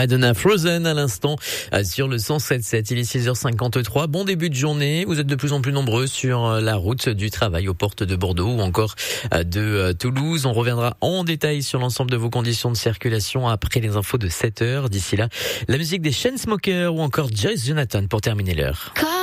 Madonna Frozen à l'instant sur le 107.7. Il est 6h53. Bon début de journée. Vous êtes de plus en plus nombreux sur la route du travail aux portes de Bordeaux ou encore de Toulouse. On reviendra en détail sur l'ensemble de vos conditions de circulation après les infos de 7h. D'ici là, la musique des Chainsmokers ou encore Joyce Jonathan pour terminer l'heure.